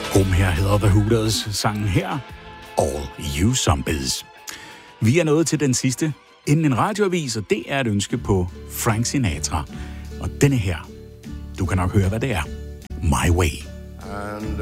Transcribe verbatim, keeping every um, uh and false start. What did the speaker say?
Home her hedder The Hooters, sangen her, All You Zombies. Vi er nået til den sidste inden en radioavis, og det er et ønske på Frank Sinatra. Og denne her, du kan nok høre, hvad det er. My Way. And